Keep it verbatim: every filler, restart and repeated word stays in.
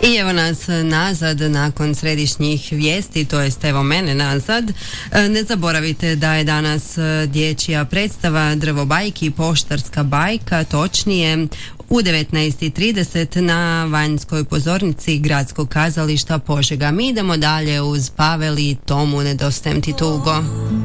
I evo nas nazad nakon središnjih vijesti, to jest evo mene nazad. Ne zaboravite da je danas dječja predstava Drvobajki, poštarska bajka, točnije u devetnaest i trideset na vanjskoj pozornici Gradskog kazališta Požega. Mi idemo dalje uz Pavel i Tomu, Nedostajem ti tugo.